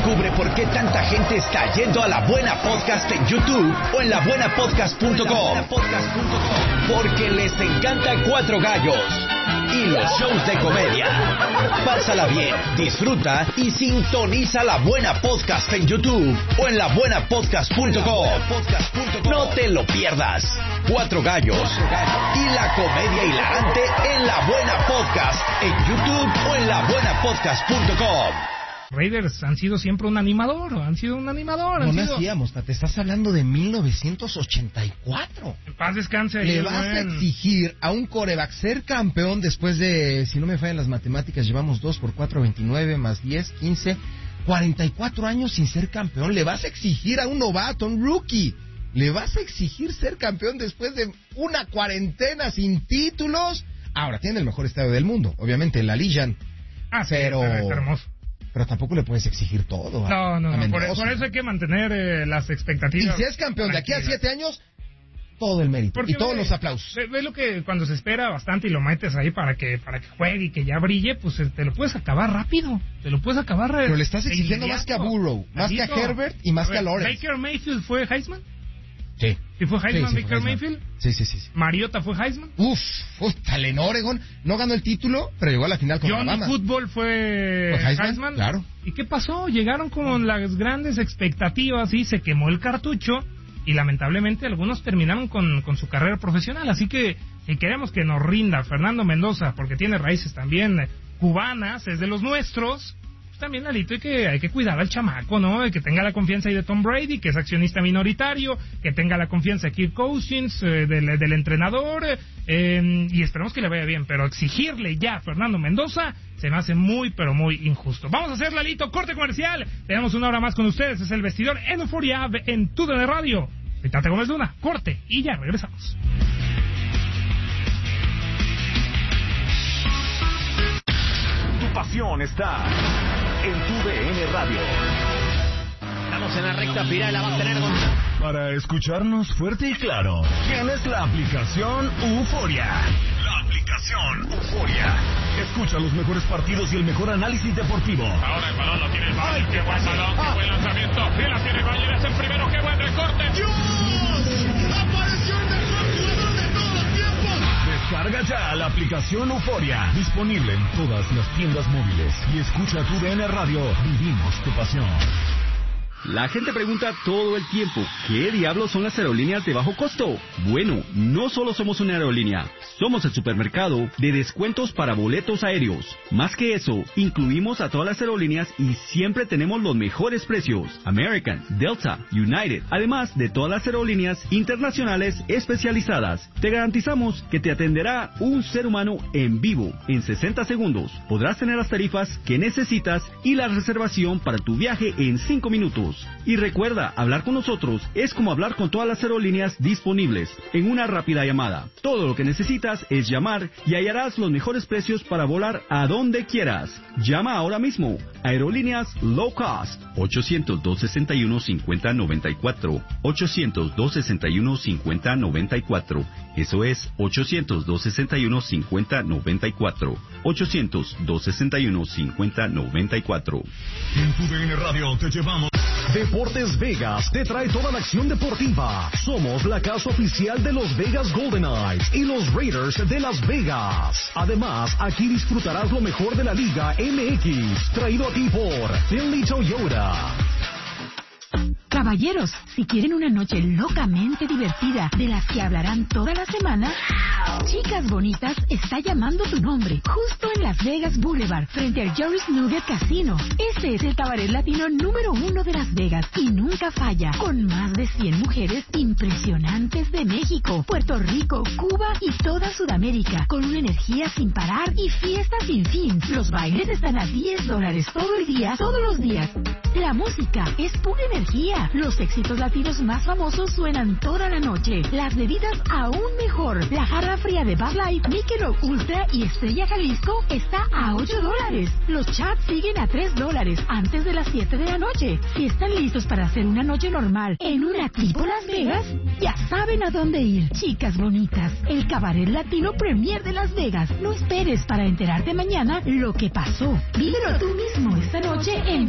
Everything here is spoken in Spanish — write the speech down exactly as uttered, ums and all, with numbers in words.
Descubre por qué tanta gente está yendo a La Buena Podcast en YouTube o en la buena podcast punto com. Porque les encanta Cuatro Gallos y los shows de comedia. Pásala bien, disfruta y sintoniza La Buena Podcast en YouTube o en la buena podcast punto com. No te lo pierdas. Cuatro Gallos y la comedia hilarante en La Buena Podcast en YouTube o en la buena podcast punto com. Raiders han sido siempre un animador, han sido un animador. No han sido... nacíamos, te estás hablando de mil novecientos ochenta y cuatro. En paz descanse. Le vas a exigir a un quarterback ser campeón después de, si no me fallan las matemáticas, llevamos dos por cuatro, veintinueve, más diez, quince, cuarenta y cuatro años sin ser campeón. Le vas a exigir a un novato, un rookie. Le vas a exigir ser campeón después de una cuarentena sin títulos. Ahora, tiene el mejor estadio del mundo, obviamente, el Allegiant. Ah, sí, pero... está hermoso. Pero tampoco le puedes exigir todo. A, no, no, a no por, por eso hay que mantener eh, las expectativas. Y si es campeón de aquí a siete años, todo el mérito. Porque y todos ve, los aplausos. Ve, ve lo que cuando se espera bastante y lo metes ahí para que para que juegue y que ya brille, pues te lo puedes acabar rápido. Te lo puedes acabar rápido. Pero le estás exigiendo más que a Burrow, más que a Herbert y más a ver, que a Lawrence. ¿Baker Mayfield fue Heisman? Sí. ¿Sí fue Heisman, sí, sí, Baker fue Heisman. Mayfield? Sí, sí, sí, sí. ¿Mariota fue Heisman? Uf, uf, tal en Oregon. No ganó el título, pero llegó a la final con Johnny Alabama. Football fue, ¿Fue Heisman? Heisman. Claro. ¿Y qué pasó? Llegaron con las grandes expectativas y se quemó el cartucho y lamentablemente algunos terminaron con, con su carrera profesional. Así que si queremos que nos rinda Fernando Mendoza, porque tiene raíces también cubanas, es de los nuestros... También, Lalito, hay que, hay que cuidar al chamaco, ¿no? Que tenga la confianza ahí de Tom Brady, que es accionista minoritario, que tenga la confianza de Kirk Cousins, eh, del, del entrenador, eh, y esperemos que le vaya bien. Pero exigirle ya a Fernando Mendoza se me hace muy, pero muy injusto. Vamos a hacer, Lalito, corte comercial. Tenemos una hora más con ustedes. Es el Vestidor en Euforia en Tu D N Radio. Tate Gómez Luna, corte, y ya regresamos. Tu pasión está en Tu D N Radio. Estamos en la recta final, la va a tener Gonzalo. Para escucharnos fuerte y claro, tienes la aplicación Euforia. La aplicación Euforia. Escucha los mejores partidos y el mejor análisis deportivo. Ahora el balón lo tiene el Bayern. Qué buen balón, qué buen lanzamiento. Y la tiene Bayern, es el primero, qué buen recorte. ¡Dios! ¡Apareció el mejor jugador de todos los tiempos! Descarga ya la aplicación Euforia. Disponible en todas las tiendas móviles. Y escucha Tu D N Radio. Vivimos tu pasión. La gente pregunta todo el tiempo, ¿qué diablos son las aerolíneas de bajo costo? Bueno, no solo somos una aerolínea, somos el supermercado de descuentos para boletos aéreos. Más que eso, incluimos a todas las aerolíneas y siempre tenemos los mejores precios. American, Delta, United, además de todas las aerolíneas internacionales especializadas. Te garantizamos que te atenderá un ser humano en vivo en sesenta segundos. Podrás tener las tarifas que necesitas y la reservación para tu viaje en cinco minutos. Y recuerda, hablar con nosotros es como hablar con todas las aerolíneas disponibles en una rápida llamada. Todo lo que necesitas es llamar y hallarás los mejores precios para volar a donde quieras. Llama ahora mismo. Aerolíneas Low Cost. ochocientos, dos sesenta y uno, cincuenta noventa y cuatro. ochocientos, dos sesenta y uno, cincuenta noventa y cuatro. Eso es ochocientos, dos sesenta y uno, cincuenta noventa y cuatro. ochocientos, dos sesenta y uno, cincuenta noventa y cuatro. En Tu D N Radio te llevamos. Deportes Vegas te trae toda la acción deportiva. Somos la casa oficial de los Vegas Golden Knights y los Raiders de Las Vegas. Además, aquí disfrutarás lo mejor de la Liga M X, traído a ti por Finley Toyota. Caballeros, si quieren una noche locamente divertida, de las que hablarán toda la semana, Chicas Bonitas está llamando tu nombre, justo en Las Vegas Boulevard, frente al Jerry's Nugget Casino. Este es el cabaret latino número uno de Las Vegas y nunca falla, con más de cien mujeres impresionantes de México, Puerto Rico, Cuba y toda Sudamérica, con una energía sin parar y fiesta sin fin. Los bailes están a diez dólares todo el día, todos los días. La música es pura energía. Los éxitos latinos más famosos suenan toda la noche. Las bebidas aún mejor. La jarra fría de Bud Light, Michelob Ultra y Estrella Jalisco está a ocho dólares. Los chats siguen a tres dólares antes de las siete de la noche. Si están listos para hacer una noche normal en una tipo Las Vegas, ya saben a dónde ir. Chicas Bonitas, el cabaret latino premier de Las Vegas. No esperes para enterarte mañana lo que pasó. Vívelo tú mismo esta noche en